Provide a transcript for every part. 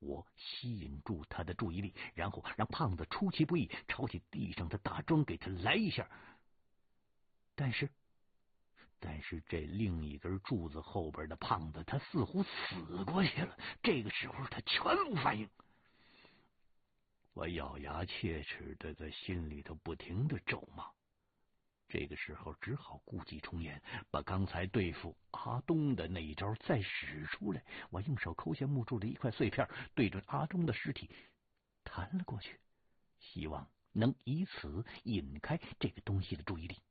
我吸引住他的注意力，然后让胖子出其不意抄起地上的大桩给他来一下。但是这另一根柱子后边的胖子，他似乎死过去了。这个时候他全无反应。我咬牙切齿的在心里头不停的咒骂。这个时候只好故伎重演，把刚才对付阿东的那一招再使出来。我用手抠下木柱的一块碎片，对准阿东的尸体弹了过去，希望能以此引开这个东西的注意力。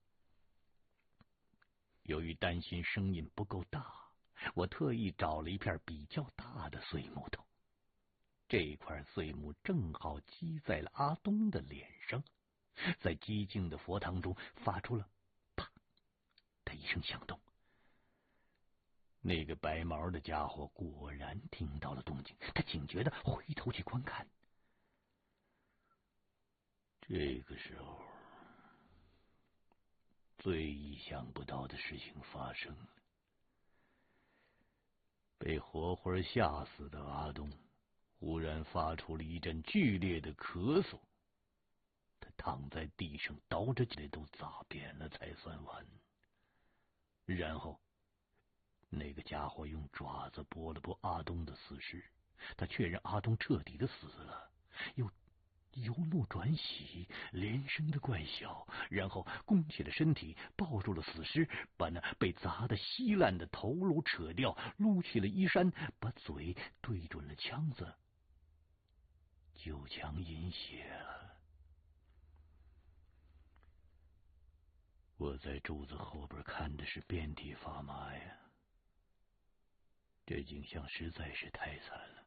由于担心声音不够大，我特意找了一片比较大的碎木头。这块碎木正好击在了阿东的脸上，在寂静的佛堂中发出了啪的一声响动。那个白毛的家伙果然听到了动静，他警觉的回头去观看。这个时候，最意想不到的事情发生了。被活活吓死的阿东忽然发出了一阵剧烈的咳嗽，他躺在地上倒着起来都砸扁了才算完。然后那个家伙用爪子拨了拨阿东的死尸，他确认阿东彻底的死了，又由怒转喜，连声的怪笑，然后弓起了身体，抱住了死尸，把那被砸得稀烂的头颅扯掉，撸起了衣衫，把嘴对准了枪子，就枪饮血了。我在柱子后边看的是遍体发麻呀，这景象实在是太惨了。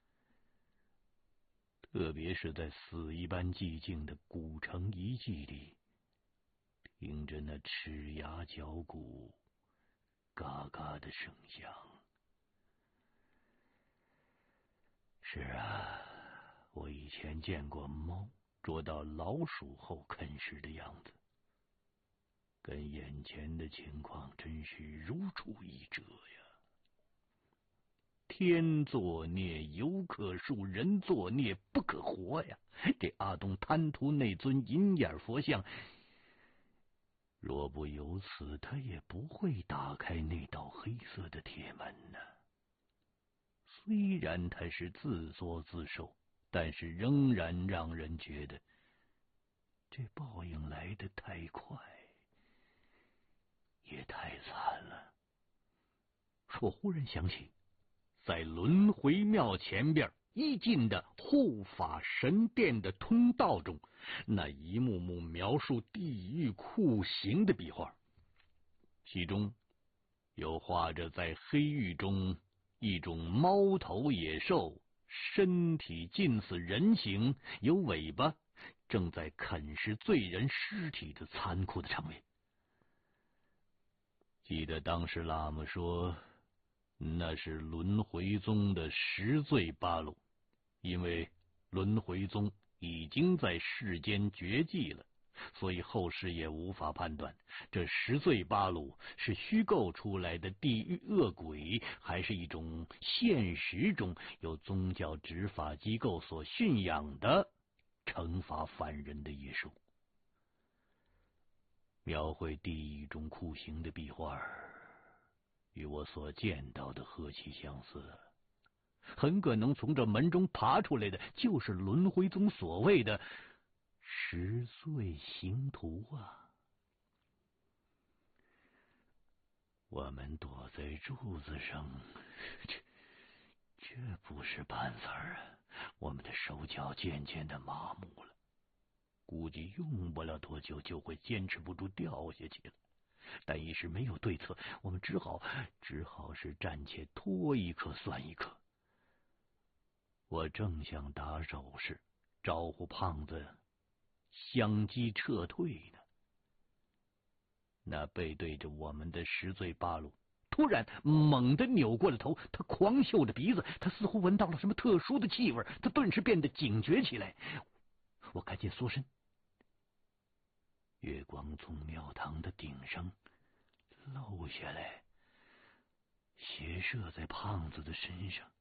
特别是在死一般寂静的古城遗迹里，听着那齿牙嚼骨嘎嘎的声响。是啊，我以前见过猫捉到老鼠后啃食的样子，跟眼前的情况真是如出一辙呀。天作孽犹可恕，人作孽不可活呀！这阿东贪图那尊银眼佛像，若不由此，他也不会打开那道黑色的铁门呢。虽然他是自作自受，但是仍然让人觉得这报应来得太快，也太惨了。我忽然想起，在轮回庙前边一进的护法神殿的通道中，那一幕幕描述地狱酷刑的壁画，其中有画着在黑狱中一种猫头野兽，身体近似人形，有尾巴，正在啃食罪人尸体的残酷的场面。记得当时喇嘛说，那是轮回宗的十罪八路，因为轮回宗已经在世间绝迹了，所以后世也无法判断这十罪八路是虚构出来的地狱恶鬼，还是一种现实中由宗教执法机构所驯养的惩罚犯人的野兽。描绘地狱中酷刑的壁画与我所见到的何其相似，很可能从这门中爬出来的就是轮回宗所谓的十罪刑徒啊！我们躲在柱子上，这不是办法啊！我们的手脚渐渐的麻木了，估计用不了多久就会坚持不住掉下去了。但一时没有对策，我们只好是暂且拖一刻算一刻。我正想打手势招呼胖子相机撤退呢，那背对着我们的十罪八路突然猛地扭过了头，他狂嗅着鼻子，他似乎闻到了什么特殊的气味，他顿时变得警觉起来。我赶紧缩身，月光从庙堂的顶上漏下来，斜射在胖子的身上。